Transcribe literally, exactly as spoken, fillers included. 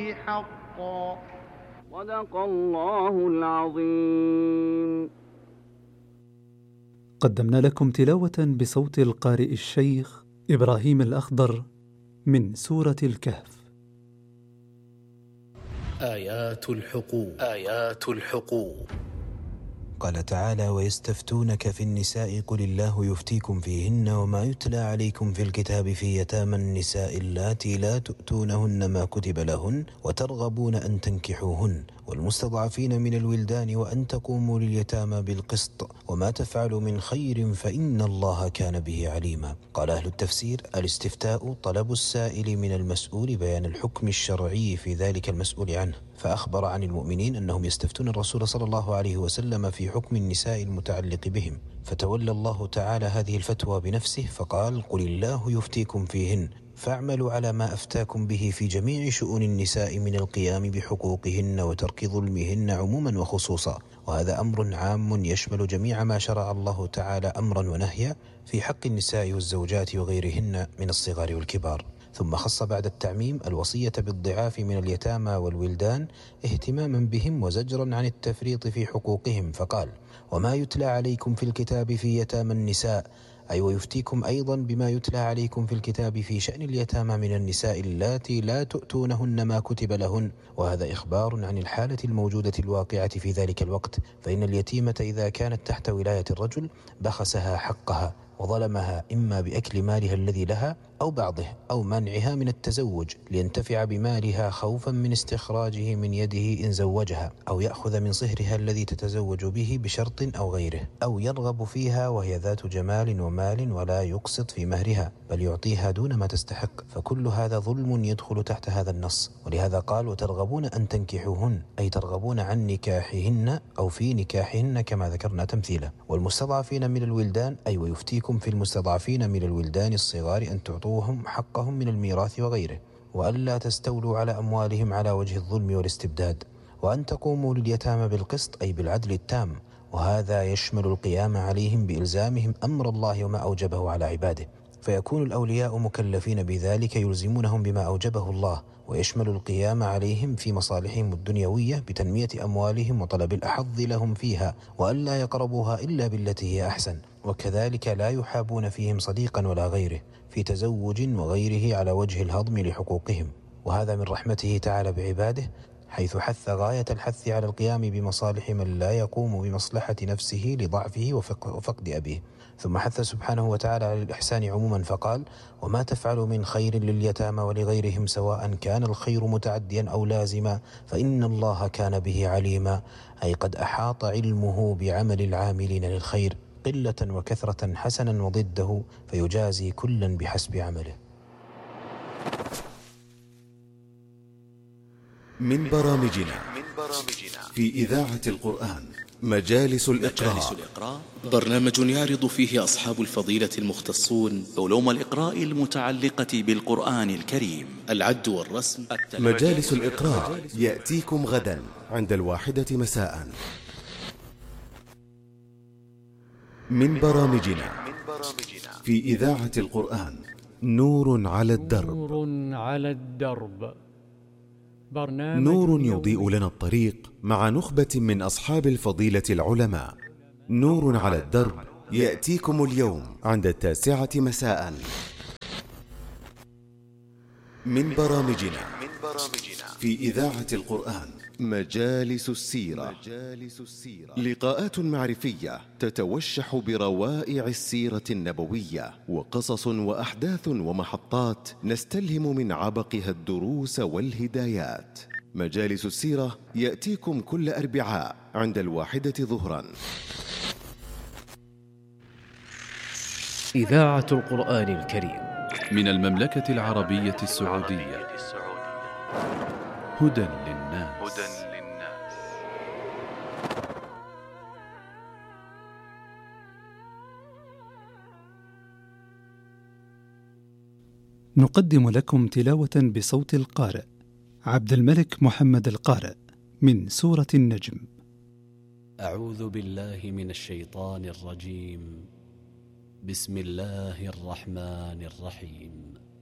حقا. صدق الله العظيم. قدمنا لكم تلاوة بصوت القارئ الشيخ إبراهيم الأخضر من سورة الكهف. آيات الحقوق. آيات الحقوق. قال تعالى: ويستفتونك في النساء قل الله يفتيكم فيهن وما يتلى عليكم في الكتاب في يتامى النساء اللاتي لا تؤتونهن ما كتب لهن وترغبون أن تنكحوهن والمستضعفين من الولدان وأن تقوموا لليتامى بالقسط وما تفعلوا من خير فإن الله كان به عليما. قال أهل التفسير: الاستفتاء طلب السائل من المسؤول بيان الحكم الشرعي في ذلك المسؤول عنه، فأخبر عن المؤمنين أنهم يستفتون الرسول صلى الله عليه وسلم في حكم النساء المتعلق بهم، فتولى الله تعالى هذه الفتوى بنفسه فقال: قل الله يفتيكم فيهن فاعملوا على ما أفتاكم به في جميع شؤون النساء من القيام بحقوقهن وترك ظلمهن عموما وخصوصا. وهذا أمر عام يشمل جميع ما شرع الله تعالى أمرا ونهيا في حق النساء والزوجات وغيرهن من الصغار والكبار. ثم خص بعد التعميم الوصية بالضعاف من اليتامى والولدان اهتماما بهم وزجرا عن التفريط في حقوقهم، فقال: وما يتلى عليكم في الكتاب في يتامى النساء، أي ويفتيكم أيضا بما يتلى عليكم في الكتاب في شأن اليتامى من النساء اللاتي لا تؤتونهن ما كتب لهن. وهذا إخبار عن الحالة الموجودة الواقعة في ذلك الوقت، فإن اليتيمة إذا كانت تحت ولاية الرجل بخسها حقها وظلمها إما بأكل مالها الذي لها أو بعضه أو منعها من التزوج لينتفع بمالها خوفا من استخراجه من يده إن زوجها، أو يأخذ من صهرها الذي تتزوج به بشرط أو غيره، أو يرغب فيها وهي ذات جمال ومال ولا يقسط في مهرها بل يعطيها دون ما تستحق، فكل هذا ظلم يدخل تحت هذا النص. ولهذا قال: وترغبون أن تنكحوهن، أي ترغبون عن نكاحهن أو في نكاحهن كما ذكرنا تمثيلا. والمستضعفين من الولدان، أي ويفتيكم في المستضعفين من الولدان الصغار أن تعطوهم حقهم من الميراث وغيره، وألا تستولوا على أموالهم على وجه الظلم والاستبداد، وأن تقوموا لليتامى بالقسط أي بالعدل التام، وهذا يشمل القيام عليهم بإلزامهم أمر الله وما أوجبه على عباده، فيكون الأولياء مكلفين بذلك يلزمونهم بما أوجبه الله، ويشمل القيام عليهم في مصالحهم الدنيوية بتنمية أموالهم وطلب الأحظ لهم فيها، وألا يقربوها إلا بالتي هي أحسن. وكذلك لا يحابون فيهم صديقا ولا غيره في تزوج وغيره على وجه الهضم لحقوقهم. وهذا من رحمته تعالى بعباده، حيث حث غاية الحث على القيام بمصالح من لا يقوم بمصلحة نفسه لضعفه وفقد أبيه. ثم حث سبحانه وتعالى على الإحسان عموما فقال: وما تفعلوا من خير لليتامى ولغيرهم سواء كان الخير متعديا أو لازما فإن الله كان به عليما، أي قد أحاط علمه بعمل العاملين للخير قلة وكثرة حسنا وضده، فيجازي كلا بحسب عمله. من برامجنا في إذاعة القرآن مجالس الإقراء، برنامج يعرض فيه أصحاب الفضيلة المختصون علوم الإقراء المتعلقة بالقرآن الكريم، العد والرسم. مجالس الإقراء يأتيكم غدا عند الواحدة مساء. من برامجنا في إذاعة القرآن نور على الدرب. نور على الدرب، برنامج نور يضيء لنا الطريق مع نخبة من أصحاب الفضيلة العلماء. نور على الدرب يأتيكم اليوم عند التاسعة مساء. من برامجنا في إذاعة القرآن مجالس السيرة، لقاءات معرفية تتوشح بروائع السيرة النبوية وقصص وأحداث ومحطات نستلهم من عبقها الدروس والهدايات. مجالس السيرة يأتيكم كل أربعاء عند الواحدة ظهرا. إذاعة القرآن الكريم من المملكة العربية السعودية، هدى للناس. نقدم لكم تلاوة بصوت القارئ عبد الملك محمد القارئ من سورة النجم. أعوذ بالله من الشيطان الرجيم. بسم الله الرحمن الرحيم.